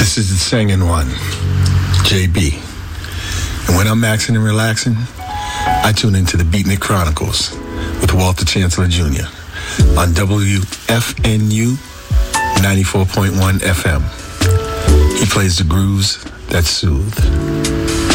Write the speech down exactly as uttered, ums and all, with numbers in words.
This is the singing one, J B. And when I'm maxing and relaxing, I tune into the Beatnik Chronicles with Walter Chancellor Junior on W F N U ninety-four point one F M. He plays the grooves that soothe.